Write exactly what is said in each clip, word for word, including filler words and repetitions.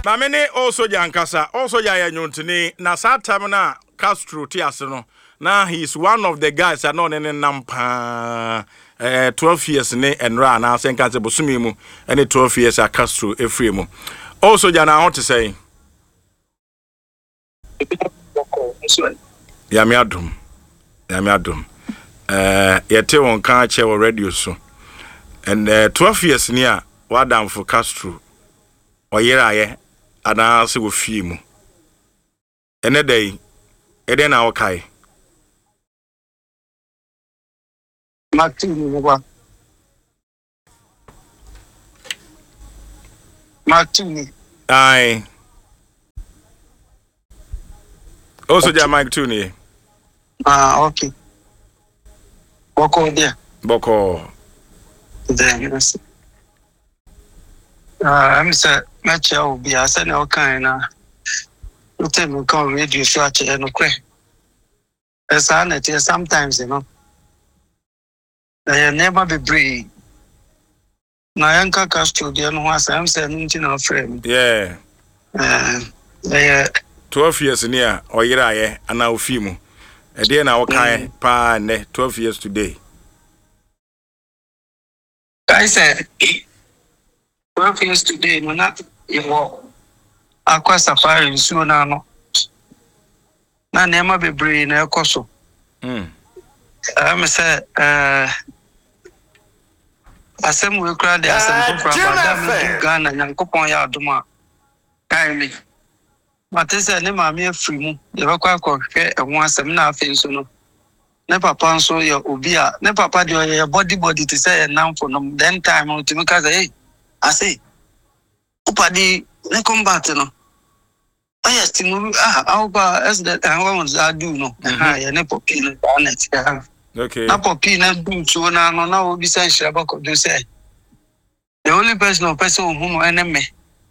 Na mene also Jankasa, also Jaya Nyuntini, na Satamana Castro Tiasano. Now he's one of the guys that know in Nampa uh, twelve years ne and ran now saying Kaza Bosumimu and twelve years at Castro Efremo. Also, Jana, I want to say Yamiadum. Yamiadum. Uh, Yete on Kanche or radio so. And uh, twelve years near Wadam for Castro or Yeraye. And I say with film. And a day, and then our Kai. Martin, Martin. Aye. Also, there, Mike Tooney. Ah, okay. Boko there. Boko. There, yes. Ah, I'm saying, match will be a send all kind of. You tell me, come radio search and okay. As I know, sometimes, you know, they never be brave. Nayanka Castro, the one was I'm saying, you know, friend. Yeah. Uh, they twelve years near or Yeraye and now Fimu. And then our Kai pa ne twelve years today. I said, twelve years today, no, not you walk. Aqua safari soon now. Na never be brave in a coso. Hmm. I'm say, uh, asem we crowd the asem from Madame Ghana and Coupon Yarduma. Kindly. But this is a name free moon. The Roca cocker and one some nothing so. Never pass your obia, never pad your body body to say a noun for them. Then time to make us hey. I say, Upadi, ne combat no. Oh yes, Timu, ah, Alba, as that I want I do no. Ah, ya ne popina on it. Okay. Na popina do so na no na obi say Shabako do say. The only person or person whom enemy.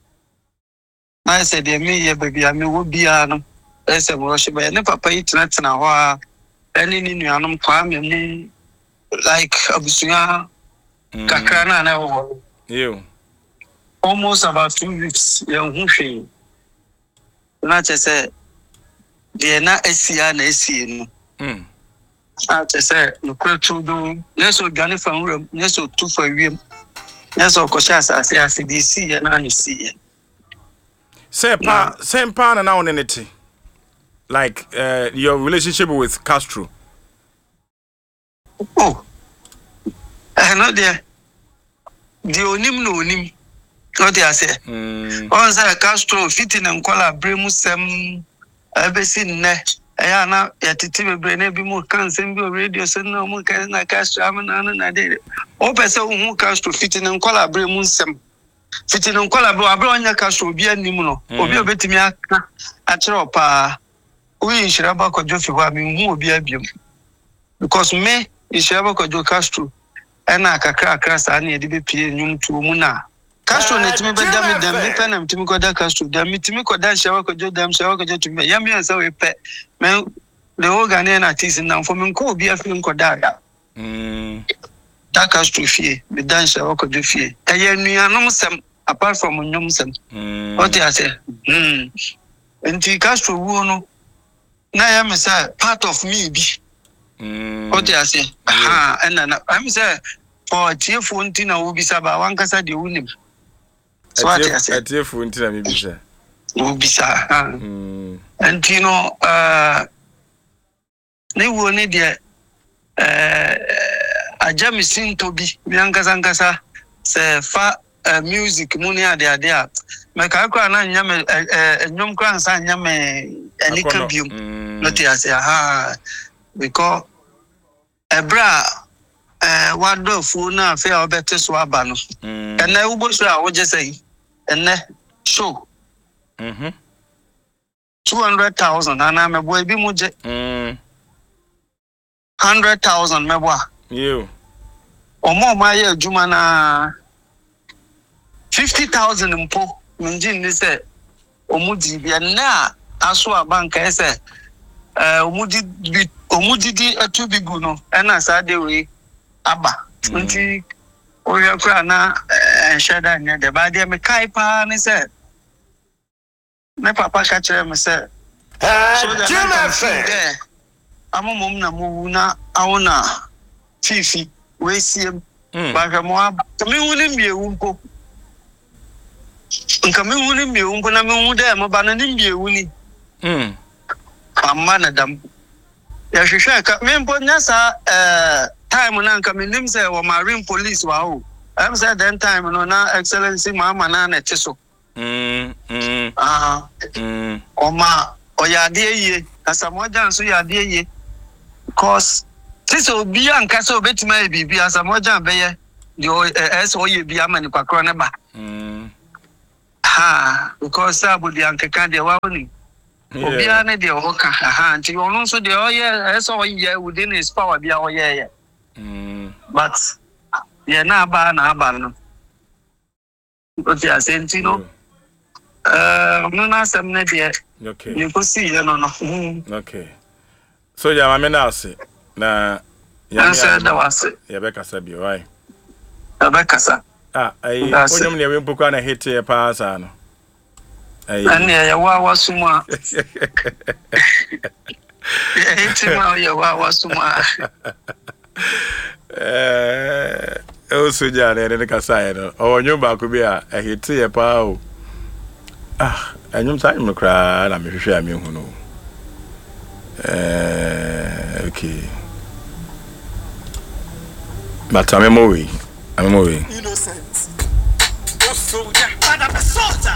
I said, dear me, yeah, baby, I mean, would be an as a worship, and never pay it not now. Any in Yanum Kwame, like Abusia, Kakrana, never. You Almost about two weeks, young Hushi. Not just say, they're not a C and a C. Hmm. I just say, look to do, yes, or Ghana from room, yes, or two for you. Yes, or Koshas, I say, I see D C and I see it. Say pa, same pa and now in like uh, your relationship with Castro. Oh, I know there. The onim no onim. What I say? Once I Castro fitting and call a bremusem. I be seen ne. I na yatiti be ne bi mo kan sem bi radio so no mo kan na Castro amana na dey. O pese who Castro fitting and call a bremusem. Fitting and call a bro abro anya Castro bi anim no. Obi obetimi aka a kire opa. We Shiraba Kojofi wa mi hu obi abiem. Because me Shiraba Kojo Castro ena kakra kakra sa na yede be pie nyum tu mu na. Castro na timi be dam dam me pe na timi koda Castro dam mi timi koda Shiraba Kojo dam Shiraba Kojo timi ya mi ansa we pe. Me the organ na tis na for me ko obi afim koda ya. Mm. Ta Castro fie be dan Shiraba Kojo fie. E ye nuanom sem apart from nyum sem. Mm. What I say? Mm. Enti Castro wo no na ya me say part of me be. Mm. What I say? Ah, and I'm say for tiefo nti na wo bisa ba wan kasa de wunim. So what I say? Tiefo nti na me bisa. Wo bisa. Ah. Mm. Enti no uh ne wo ne de eh aja mi sinto bi mi ankasa ankasa se fa music muni ade ade a me ka kwa na nya me enyom kwa nsa nya me anika biom. Not I say aha because ebra eh wado fu na fe obete so aba no ene ubo so a wo je say ene show mhm two hundred thousand ana me boy bi mu je mm one hundred thousand me boy you omo ma ye adwuma na fifty thousand mpo minjin ni say omudi bi na aso abanka ese eh omudi bi omudi di atu bi gu no na sa de we aba nti o ya kwa na shada nya de ba de me kai pa ni say me papa ka kire me say eh Jim there amomom na mo na awona fifi we siem ba hwe mo me wuni miewu mpo nka me wuni miewu mpo na me wu de mo ba na ni miewu ni mm amma na dam ya hwehwe ka me mpo nyasa eh time na nka me nim say wo marine police wa ho am say then time no na excellency mama na na tiso mm mm ah mm oma oyade ye asamoja nso yade ye cause tiso obi anka so betima e bibi asamoja beye the eso ye bi amani kwakro ne ba mm ha because abudi anka kan de wa oni obi ane de oka ha nti ono nso de oye eso oye within his power bia oye ye mm but ye na ba na aba no o ti asenti no eh no na sem ne de okay you go see you no no okay so ya mama na ase na ya say da wase ya be kasa bi why aba kasa ah ai onyom ne we mpokwa na hit e pa asa no ai ani ya wa wasuma ya hit ma ya wa wasuma eh o so ja ne ne kasa ya no o onyom ba ko bi a hit e pa o ah anyum sa nyum kra na me hwehwe a me hu no eh okay but I'm away I'm away innocent o soldier father besota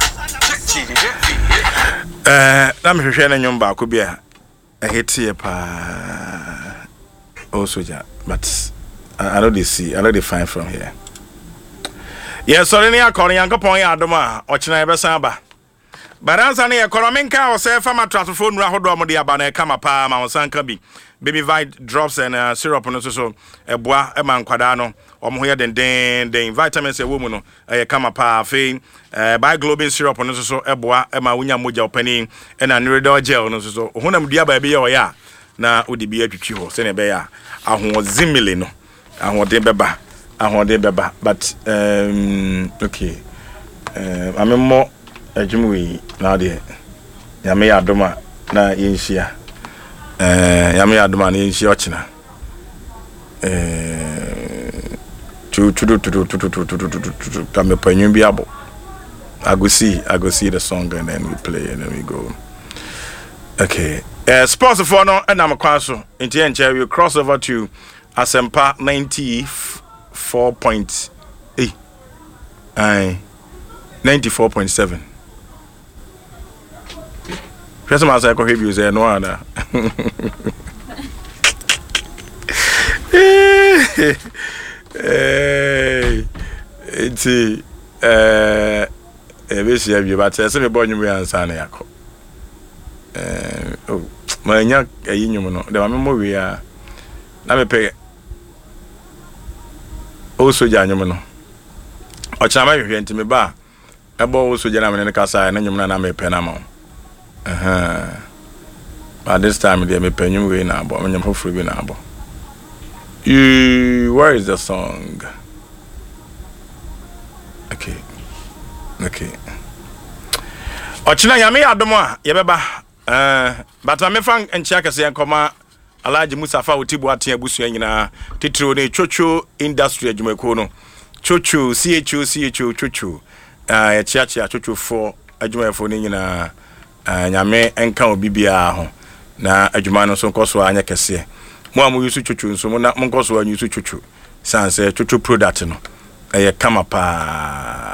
eh na me hwehwe na nyum ba ko bi a hit e pa o soldier but I, I know they see I know they find from here yes so ni akọrin yankopon ya adoma ochina e besan ba Baranza ne ekonominka o se fama transfer nura hodo mo de aba na kama pa ma wonsanka bi baby vite drops and uh, syrup no so so eboa e man kwada no omo ho ye den den den vitamins e wo mu no e kama pa fe eh by globin syrup no so so eboa e ma wonya moja opani e na nredo gel no so so honam dua ba bi ye o ya na odi bi atwitwi ho se ne be ya ahozimile no ahode beba ahode beba but um okay eh uh, amemo Ajumwi na de yame adoma na yenhia eh yame adoma na yenhia ochina eh tu tu tu tu tu tu tu tu tu kame panyu bi abo I go see I go see the song and then we play and then we go okay eh sponsor for no and am kwaso nti enche we cross over to Asempa ninety-four point eight ai ninety-four point seven Christmas I go review say no ana. Eh enti eh e be sia bi ba tse me bo nyum ya nsa na yakọ. Eh oh manya ayi nyum no de ma me mo wi a na me pe o so ja nyum no. O cha ma hwe enti me ba e bo o so ja na me ne kasa na nyum na na me pe na ma. Uh-huh. But this time they me penyu we na abo, me nyam free we na abo. You where is the song? Okay. Okay. Ochina yame adomo a ye beba. Eh, but me fan enchia kase enkoma Alhaji Musafa Otibu atia busu nyina titiro ne Chocho Industry adwumako no. Chocho C H O C H O Chocho. Eh, chia chia Chocho four adwumafo ne nyina nyame enka obibia ho na adwuma no so nkoso anya kese mo amu yusu chuchu nso mo na nkoso anyu yusu chuchu sanse chuchu product no eye kama pa